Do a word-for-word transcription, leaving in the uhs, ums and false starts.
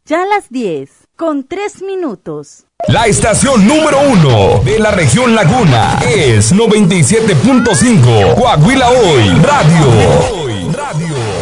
Ya las diez, con tres minutos. La estación número uno de la región Laguna es noventa y siete punto cinco Coahuila Hoy Radio. Radio.